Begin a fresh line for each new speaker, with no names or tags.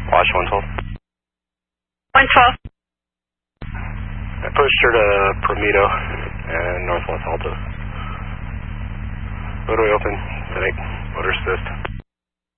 Watch 112.
112.
I pushed her to Prometo and Northwest Alta. Roadway open, tonight, motor assist.